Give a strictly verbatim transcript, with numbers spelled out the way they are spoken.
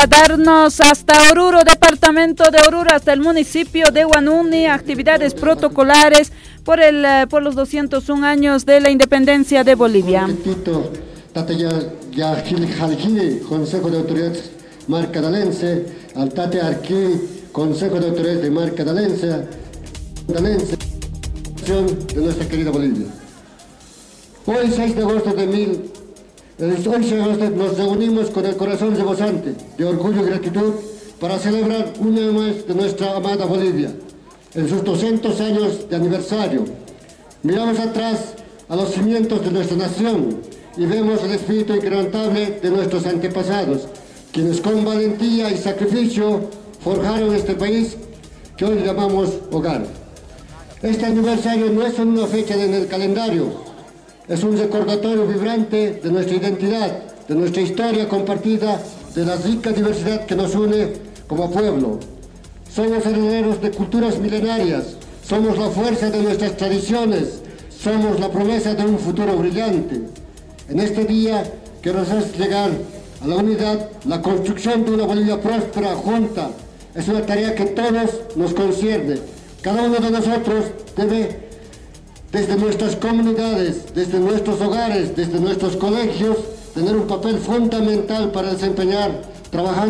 trasladarnos hasta Oruro, departamento de Oruro, hasta el municipio de Huanuni, actividades protocolares por, el, por los doscientos uno años de la independencia de Bolivia. Consejo de Autoridades Marcadalense, al Tate Arquí, Consejo de Autoridades de Marcadalense, de nuestra querida Bolivia. Hoy, seis de agosto de mil, hoy seis de agosto nos reunimos con el corazón rebosante de orgullo y gratitud para celebrar un año más de nuestra amada Bolivia, en sus doscientos años de aniversario. Miramos atrás a los cimientos de nuestra nación y vemos el espíritu inquebrantable de nuestros antepasados, quienes con valentía y sacrificio forjaron este país que hoy llamamos hogar. Este aniversario no es una fecha en el calendario, es un recordatorio vibrante de nuestra identidad, de nuestra historia compartida, de la rica diversidad que nos une como pueblo. Somos herederos de culturas milenarias, somos la fuerza de nuestras tradiciones, somos la promesa de un futuro brillante. En este día que nos hace llegar a la unidad, la construcción de una Bolivia próspera, junta, es una tarea que todos nos concierne. Cada uno de nosotros debe, desde nuestras comunidades, desde nuestros hogares, desde nuestros colegios, tener un papel fundamental para desempeñar, trabajando